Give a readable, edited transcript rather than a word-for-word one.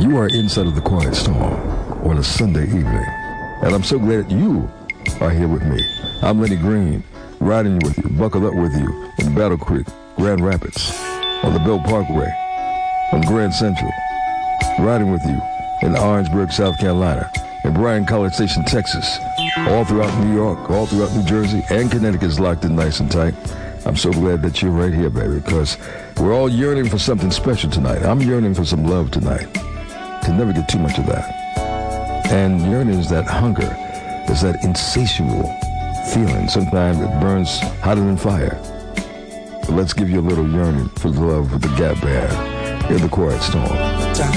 You are inside of the Quiet Storm on a Sunday evening, and I'm so glad you are here with me. I'm Lenny Green, riding with you, buckled up with you in Battle Creek, Grand Rapids, on the Belt Parkway, on Grand Central, riding with you in Orangeburg, South Carolina, in Bryan College Station, Texas, all throughout New York, all throughout New Jersey, and Connecticut is locked in nice and tight. I'm so glad that you're right here, baby, because we're all yearning for something special tonight. I'm yearning for some love tonight. Can never get too much of that. And yearning is that hunger, is that insatiable feeling. Sometimes it burns hotter than fire. But let's give you a little yearning for the love of the Gap Band in the Quiet Storm.